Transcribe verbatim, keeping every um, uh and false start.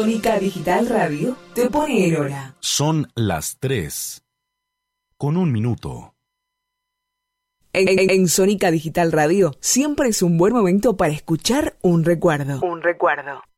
Sónica Digital Radio te pone en hora. Son las tres. Con un minuto. En, en, en Sónica Digital Radio siempre es un buen momento para escuchar un recuerdo. Un recuerdo.